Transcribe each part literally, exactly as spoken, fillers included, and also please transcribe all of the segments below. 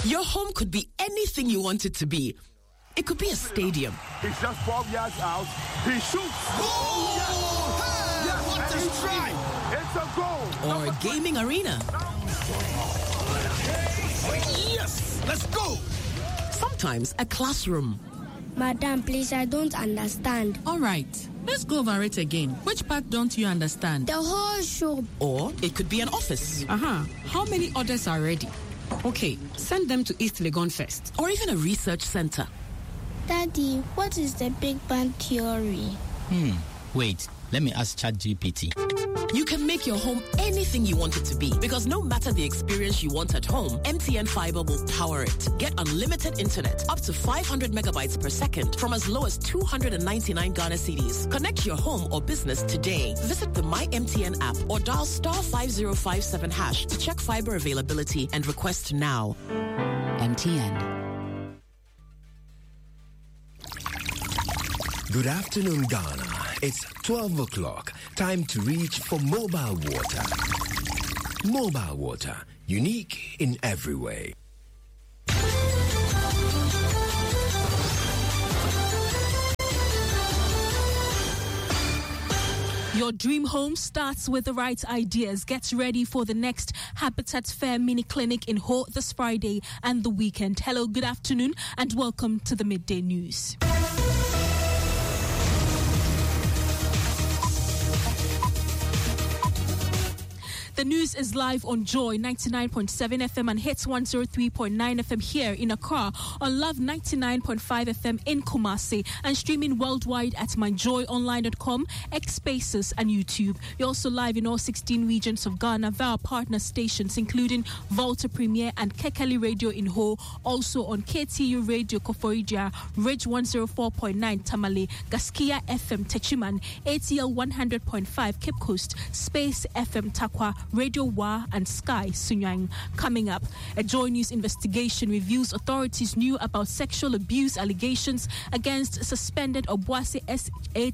Your home could be anything you want it to be. It could be a stadium. He's just twelve yards out. He shoots. Oh, yes. Hey, yes. What a strike. It's a goal. Or a gaming arena. Yes, let's go. Sometimes a classroom. Madam, please, I don't understand. All right, let's go over it again. Which part don't you understand? The whole show. Or it could be an office. Uh-huh. How many orders are ready? Okay, send them to East Legon first. Or even a research center. Daddy, what is the Big Bang Theory? Hmm, wait, let me ask ChatGPT. You can make your home anything you want it to be, because no matter the experience you want at home, M T N Fiber will power it. Get unlimited internet up to five hundred megabytes per second from as low as two hundred ninety-nine Ghana cedis. Connect your home or business today. Visit the My M T N app or dial star five zero five seven hash to check fiber availability and request now. M T N. Good afternoon, Ghana. It's twelve o'clock. Time to reach for mobile water. Mobile water, unique in every way. Your dream home starts with the right ideas. Get ready for the next Habitat Fair mini clinic in Ho this Friday and the weekend. Hello, good afternoon, and welcome to the Midday News. The news is live on Joy ninety-nine point seven F M and Hits one oh three point nine F M here in Accra, on Love ninety-nine point five F M in Kumasi, and streaming worldwide at my joy online dot com, X Spaces and YouTube. You're also live in all sixteen regions of Ghana via our partner stations, including Volta Premier and Kekeli Radio in Ho, also on K T U Radio Koforidua, Ridge one oh four point nine Tamale, Gaskia F M Techiman, A T L one hundred point five Cape Coast, Space F M Takwa, Radio Wa and Sky Sunyang. Coming up, a Joy News investigation reveals authorities knew about sexual abuse allegations against suspended Obuasi S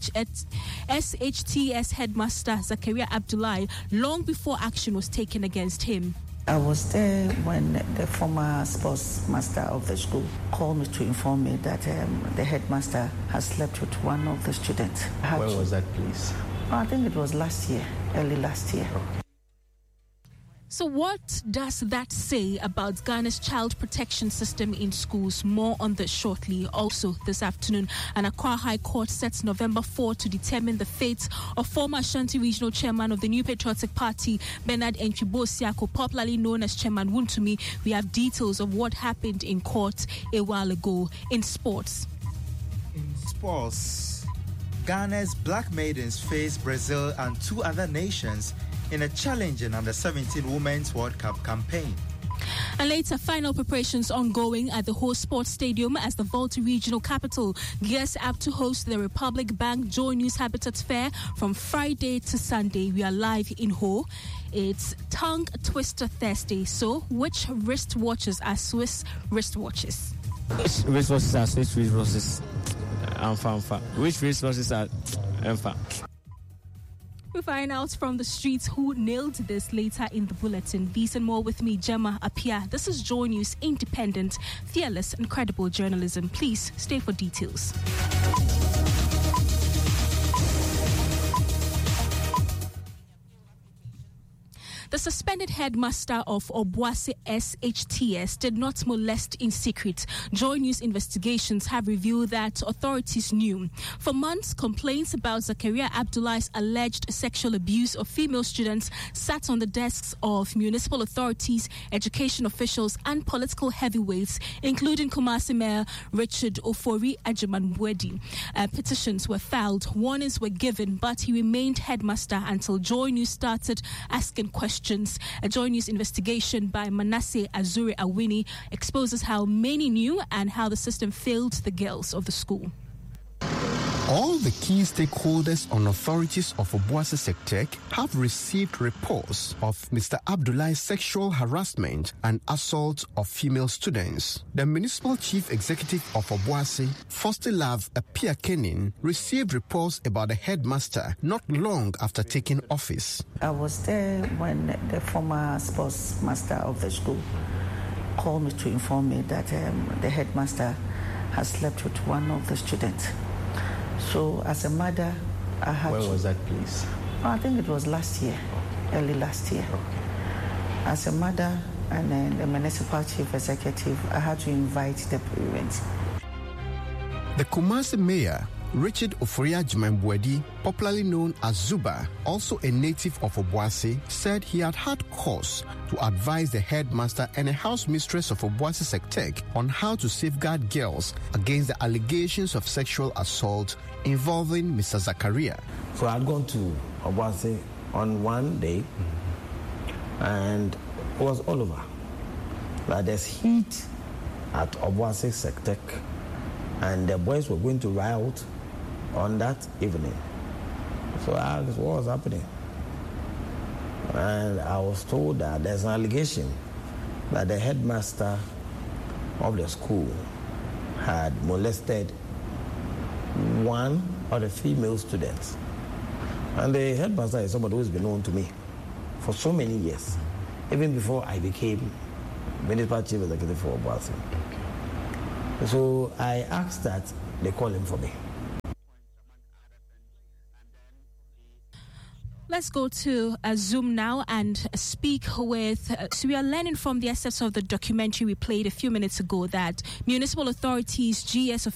H T S headmaster Zakaria Abdullahi long before action was taken against him. I was there when the former sports master of the school called me to inform me that um, the headmaster has slept with one of the students. When was that, please? I think it was last year, early last year. Okay. So what does that say about Ghana's child protection system in schools? More on this shortly. Also this afternoon, an Accra High Court sets November fourth to determine the fate of former Ashanti Regional Chairman of the New Patriotic Party, Bernard Entwibo Siako, popularly known as Chairman Wuntumi. We have details of what happened in court a while ago. In sports. In sports, Ghana's Black Maidens face Brazil and two other nations in a challenging under seventeen Women's World Cup campaign. And later, final preparations ongoing at the Ho Sports Stadium as the Volta Regional Capital gears up to host the Republic Bank Joy News Habitat Fair from Friday to Sunday. We are live in Ho. It's Tongue Twister Thursday. So, which wristwatches are Swiss wristwatches? Which wristwatches are Swiss wristwatches? Alpha, Which wristwatches are Alpha? We'll find out from the streets who nailed this later in the bulletin. These and more with me, Gemma Apia. This is Joy News, independent, fearless, and credible journalism. Please stay for details. The suspended headmaster of Obuasi S H T S did not molest in secret. Joy News investigations have revealed that authorities knew. For months, complaints about Zakaria Abdullah's alleged sexual abuse of female students sat on the desks of municipal authorities, education officials, and political heavyweights, including Kumasi Mayor Richard Ofori Ajimanbwedi. Uh, petitions were filed, warnings were given, but he remained headmaster until Joy News started asking questions. A Joy News investigation by Manasseh Azure Awini exposes how many knew and how the system failed the girls of the school. All the key stakeholders and authorities of Obuasi Sectec have received reports of Mister Abdullah's sexual harassment and assault of female students. The municipal chief executive of Obuasi, Fostilave Apia-Kenin, received reports about the headmaster not long after taking office. I was there when the former sports master of the school called me to inform me that um, the headmaster has slept with one of the students. So as a mother, I had When to, was that, please? I think it was last year, okay. early last year. Okay. As a mother and then the municipal chief executive, I had to invite the parents. The Kumasi mayor, Richard Ofori-Agyeman-Boadi, popularly known as Zuba, also a native of Obuasi, said he had had cause to advise the headmaster and a house mistress of Obuasi Sectec on how to safeguard girls against the allegations of sexual assault involving Mister Zakaria. So I had gone to Obuasi on one day, and it was all over. Like there's heat at Obuasi Sectec, and the boys were going to riot on that evening. So I asked what was happening. And I was told that there's an allegation that the headmaster of the school had molested one of the female students. And the headmaster is somebody who's been known to me for so many years, even before I became municipal chief executive for Obuasi. So I asked that they call him for me. Let's go to uh, Zoom now and speak with, uh, so we are learning from the excerpts of the documentary we played a few minutes ago that municipal authorities, G S